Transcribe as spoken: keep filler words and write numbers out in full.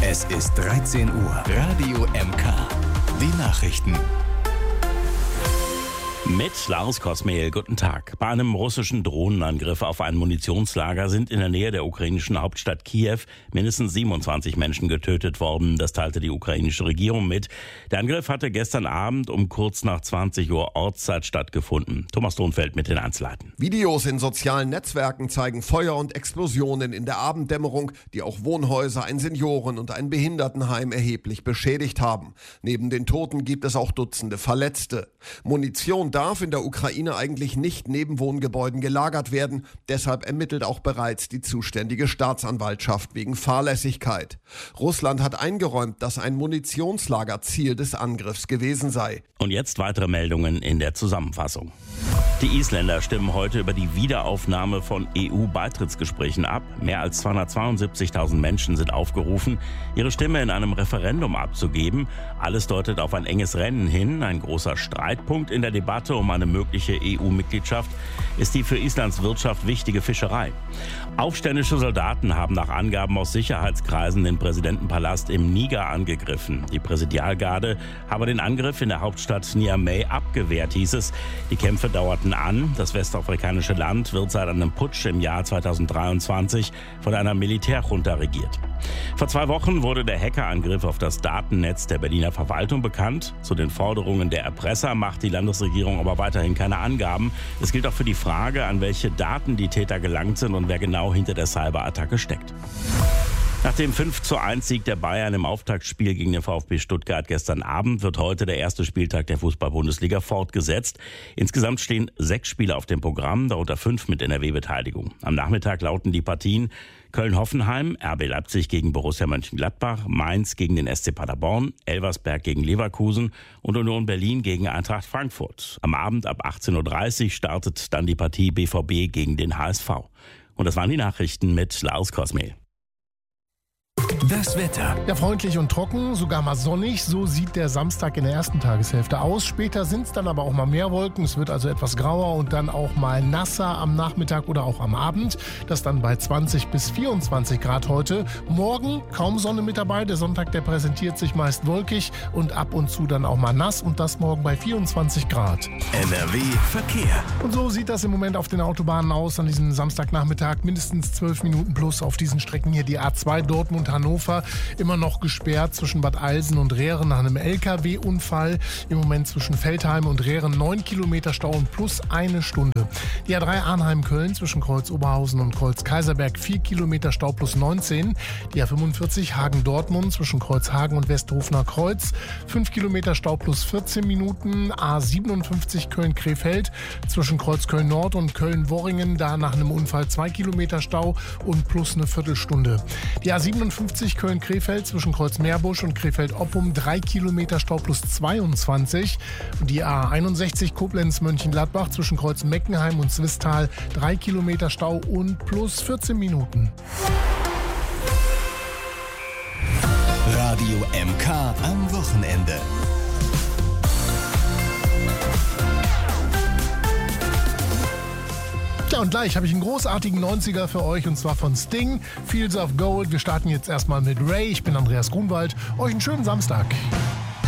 Es ist dreizehn Uhr. Radio M K. Die Nachrichten. Mit Lars Kosmehl, guten Tag. Bei einem russischen Drohnenangriff auf ein Munitionslager sind in der Nähe der ukrainischen Hauptstadt Kiew mindestens siebenundzwanzig Menschen getötet worden. Das teilte die ukrainische Regierung mit. Der Angriff hatte gestern Abend um kurz nach zwanzig Uhr Ortszeit stattgefunden. Thomas Thonfeld mit den Einzelheiten. Videos in sozialen Netzwerken zeigen Feuer und Explosionen in der Abenddämmerung, die auch Wohnhäuser, ein Senioren- und ein Behindertenheim erheblich beschädigt haben. Neben den Toten gibt es auch Dutzende Verletzte. Munition darf in der Ukraine eigentlich nicht neben Wohngebäuden gelagert werden. Deshalb ermittelt auch bereits die zuständige Staatsanwaltschaft wegen Fahrlässigkeit. Russland hat eingeräumt, dass ein Munitionslager Ziel des Angriffs gewesen sei. Und jetzt weitere Meldungen in der Zusammenfassung. Die Isländer stimmen heute über die Wiederaufnahme von E U-Beitrittsgesprächen ab. Mehr als zweihundertzweiundsiebzigtausend Menschen sind aufgerufen, ihre Stimme in einem Referendum abzugeben. Alles deutet auf ein enges Rennen hin. Ein großer Streitpunkt in der Debatte um eine mögliche E U-Mitgliedschaft ist die für Islands Wirtschaft wichtige Fischerei. Aufständische Soldaten haben nach Angaben aus Sicherheitskreisen den Präsidentenpalast im Niger angegriffen. Die Präsidialgarde habe den Angriff in der Hauptstadt Niamey abgewehrt, hieß es. Die Kämpfe dauerten an. Das westafrikanische Land wird seit einem Putsch im Jahr zweitausenddreiundzwanzig von einer Militärjunta regiert. Vor zwei Wochen wurde der Hackerangriff auf das Datennetz der Berliner Verwaltung bekannt. Zu den Forderungen der Erpresser macht die Landesregierung aber weiterhin keine Angaben. Es gilt auch für die Frage, an welche Daten die Täter gelangt sind und wer genau hinter der Cyberattacke steckt. Nach dem fünf zu eins Sieg der Bayern im Auftaktspiel gegen den VfB Stuttgart gestern Abend wird heute der erste Spieltag der Fußball-Bundesliga fortgesetzt. Insgesamt stehen sechs Spiele auf dem Programm, darunter fünf mit N R W-Beteiligung. Am Nachmittag lauten die Partien Köln-Hoffenheim, R B Leipzig gegen Borussia Mönchengladbach, Mainz gegen den S C Paderborn, Elversberg gegen Leverkusen und Union Berlin gegen Eintracht Frankfurt. Am Abend ab achtzehn Uhr dreißig startet dann die Partie B V B gegen den H S V. Und das waren die Nachrichten mit Lars Kosmehl. Das Wetter. Ja, freundlich und trocken, sogar mal sonnig. So sieht der Samstag in der ersten Tageshälfte aus. Später sind es dann aber auch mal mehr Wolken. Es wird also etwas grauer und dann auch mal nasser am Nachmittag oder auch am Abend. Das dann bei zwanzig bis vierundzwanzig Grad heute. Morgen kaum Sonne mit dabei. Der Sonntag, der präsentiert sich meist wolkig und ab und zu dann auch mal nass. Und das morgen bei vierundzwanzig Grad. N R W Verkehr. Und so sieht das im Moment auf den Autobahnen aus an diesem Samstagnachmittag. Mindestens zwölf Minuten plus auf diesen Strecken hier. Die A zwei Dortmund Hannover immer noch gesperrt zwischen Bad Eilsen und Rehren nach einem L K W-Unfall. Im Moment zwischen Veltheim und Rehren neun Kilometer Stau und plus eine Stunde. Die A drei Arnheim-Köln zwischen Kreuz Oberhausen und Kreuz Kaiserberg vier Kilometer Stau plus neunzehn. Die A fünfundvierzig Hagen-Dortmund zwischen Kreuz Hagen und Westhofener Kreuz fünf Kilometer Stau plus vierzehn Minuten. A siebenundfünfzig Köln-Krefeld zwischen Kreuz Köln-Nord und Köln-Worringen. Da nach einem Unfall zwei Kilometer Stau und plus eine Viertelstunde. Die A siebenundfünfzig Köln-Krefeld zwischen Kreuz-Meerbusch und Krefeld-Oppum drei Kilometer Stau plus zweiundzwanzig. Und die A einundsechzig Koblenz-Mönchengladbach zwischen Kreuz-Meckenheim und Zwistal drei Kilometer Stau und plus vierzehn Minuten. Radio M K am Wochenende. Ja, und gleich habe ich einen großartigen neunziger für euch, und zwar von Sting, Fields of Gold. Wir starten jetzt erstmal mit Ray. Ich bin Andreas Grunwald. Euch einen schönen Samstag.